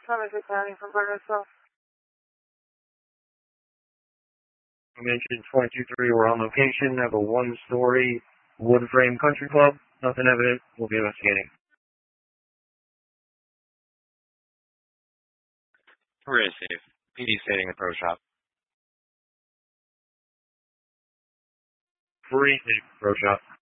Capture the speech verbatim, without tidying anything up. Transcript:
Somerset County from Burnsville. Mention twenty twenty-three, we're on location, have a one-story wood frame country club. Nothing evident, we'll be investigating. Where is safe? P D stating the pro shop. Free safe, pro shop.